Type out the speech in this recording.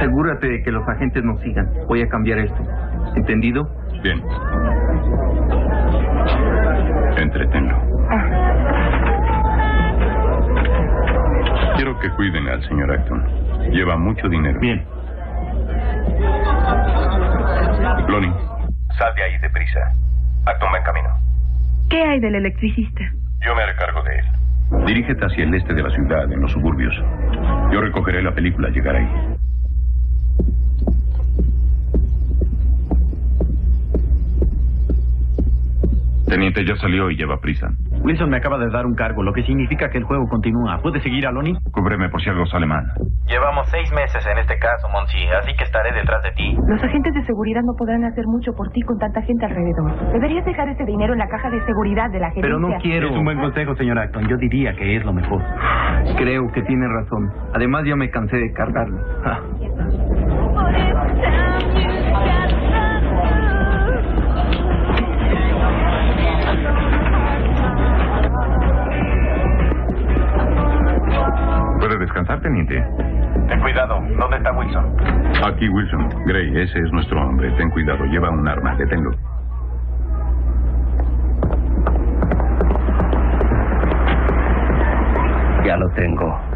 Asegúrate de que los agentes nos sigan. Voy a cambiar esto. ¿Entendido? Bien. Entretenlo. Quiero que cuiden al señor Acton. Lleva mucho dinero. Bien. Lonnie, sal de ahí deprisa. Acton va en camino. ¿Qué hay del electricista? Yo me haré cargo de él. Dirígete hacia el este de la ciudad, en los suburbios. Yo recogeré la película al llegar ahí. Teniente ya salió y lleva prisa. Wilson me acaba de dar un cargo, lo que significa que el juego continúa. ¿Puede seguir a Lonnie? Cúbreme por si algo sale mal. Llevamos 6 meses en este caso, Monsi, así que estaré detrás de ti. Los agentes de seguridad no podrán hacer mucho por ti con tanta gente alrededor. Deberías dejar ese dinero en la caja de seguridad de la gerencia. Pero no quiero. Es un buen consejo, señor Acton. Yo diría que es lo mejor. Creo que tiene razón. Además, ya me cansé de cargarlo. ¿Puede descansar, teniente? Ten cuidado, ¿dónde está Wilson? Aquí, Wilson. Gray, ese es nuestro hombre. Ten cuidado, lleva un arma. Deténlo. Ya lo tengo.